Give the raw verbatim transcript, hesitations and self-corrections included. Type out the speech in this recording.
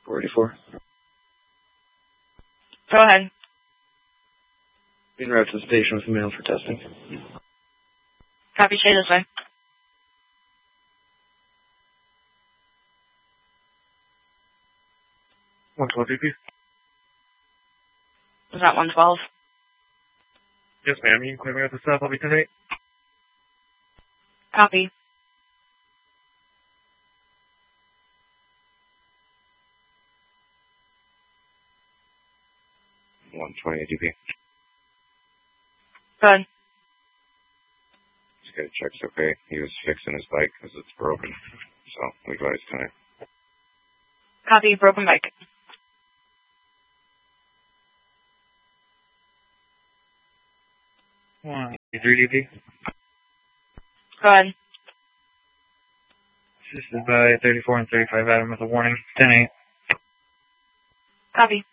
forty-four. Go ahead. En route to the station with the mail for testing. Copy, stay this way. one twelve D P. Was that one twelve? Yes, ma'am. You can clear me out the stuff. I'll be ten eight. Copy. one twenty D P. Good. Just gotta check it's okay. He was fixing his bike because it's broken. So, we advise tonight. Copy, broken bike. one three D P. Go ahead. Assisted by thirty-four and thirty-five Adam with a warning. ten eight. Copy.